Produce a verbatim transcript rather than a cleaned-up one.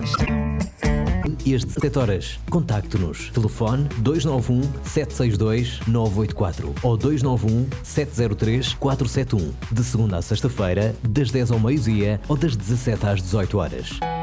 Este sete horas. Contacte-nos. Telefone dois nove um, sete seis dois, nove oito quatro ou dois nove um, sete zero três, quatro sete um. De segunda a sexta-feira, das dez ao meio-dia ou das dezassete às dezoito horas.